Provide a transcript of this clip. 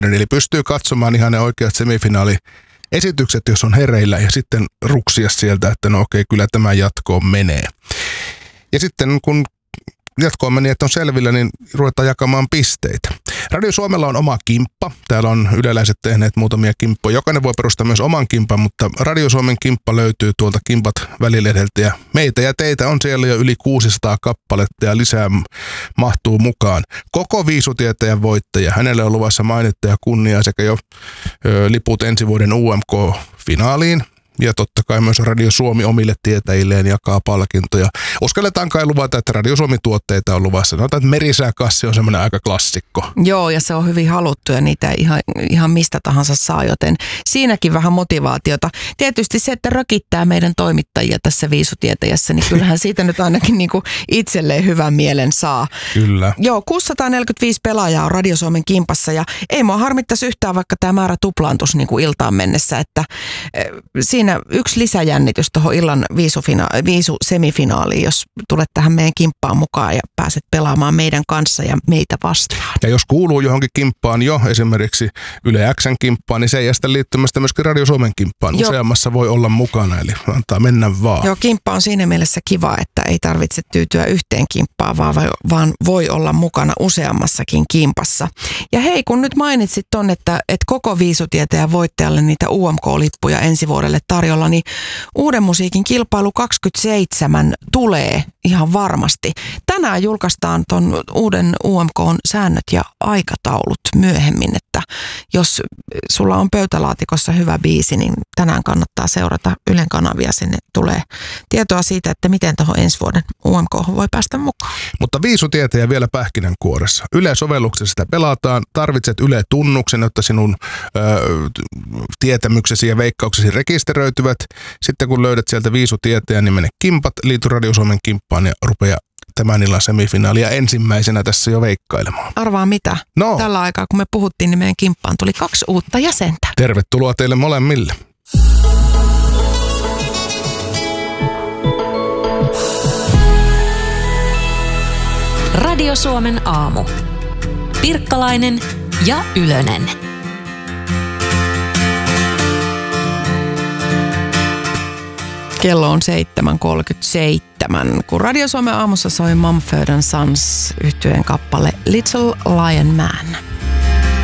Eli pystyy katsomaan ihan ne oikeat semifinaaliesitykset, jos on hereillä, ja sitten ruksia sieltä, että no okei, kyllä tämä jatkoon menee. Ja sitten kun jatkoon meni, että on selvillä, niin ruvetaan jakamaan pisteitä. Radio Suomella on oma kimppa. Täällä on yleläiset tehneet muutamia kimppoja. Jokainen voi perustaa myös oman kimpan, mutta Radio Suomen kimppa löytyy tuolta Kimpat välilehdeltä. Ja meitä ja teitä on siellä jo yli 600 kappaletta ja lisää mahtuu mukaan. Koko viisutietäjän voittaja. Hänelle on luvassa mainetta ja kunniaa sekä jo liput ensi vuoden UMK-finaaliin. Ja totta kai myös Radio Suomi omille tietäjilleen jakaa palkintoja. Uskalletaan kai luvata, että Radio Suomi-tuotteita on luvassa. Sanotaan, että merisääkassi on semmoinen aika klassikko. Joo, ja se on hyvin haluttu ja niitä ihan mistä tahansa saa, joten siinäkin vähän motivaatiota. Tietysti se, että rökittää meidän toimittajia tässä viisutietäjässä, niin kyllähän siitä nyt ainakin niinku itselleen hyvän mielen saa. Kyllä. Joo, 645 pelaajaa on Radio Suomen kimpassa ja ei mua harmittaisi yhtään, vaikka tämä määrä tuplaantuisi niin kuin iltaan mennessä, että siinä yksi lisäjännitys tuohon illan viisusemifinaaliin, jos tulet tähän meidän kimppaan mukaan ja pääset pelaamaan meidän kanssa ja meitä vastaan. Ja jos kuuluu johonkin kimppaan jo, esimerkiksi Yle X:n kimppaan, niin se ei estä liittymästä myöskin Radio Suomen kimppaan. Useammassa voi olla mukana, eli antaa mennä vaan. Joo, kimppa on siinä mielessä kiva, että ei tarvitse tyytyä yhteen kimppaan, vaan voi olla mukana useammassakin kimpassa. Ja hei, kun nyt mainitsit ton, että koko viisutietäjän voittajalle niitä UMK-lippuja ensi vuodelle tarjolla, niin Uuden musiikin kilpailu 27 tulee ihan varmasti. Tänään julkaistaan ton uuden UMK:n säännöt ja aikataulut myöhemmin, että jos sulla on pöytälaatikossa hyvä biisi, niin tänään kannattaa seurata Ylen kanavia. Sinne tulee tietoa siitä, että miten tuohon ensi vuoden UMK:hon voi päästä mukaan. Mutta viisutietäjä vielä pähkinänkuoressa. Yle-sovelluksessa sitä pelataan. Tarvitset Yle-tunnuksen, jotta sinun tietämyksesi ja veikkauksesi rekisteröityvät. Sitten kun löydät sieltä viisutietäjän, niin mene Kimpat, liity Radio Suomen kimppaan ja rupea tämän illan semifinaalia ensimmäisenä tässä jo veikkailemaan. Arvaa mitä? No. Tällä aikaa, kun me puhuttiin, niin meidän kimppaan tuli 2 uutta jäsentä. Tervetuloa teille molemmille. Radio Suomen aamu. Pirkkalainen ja Ylönen. Kello on 7.37, kun Radio Suomen aamussa soi Mumford & Sons -yhtyeen kappale Little Lion Man.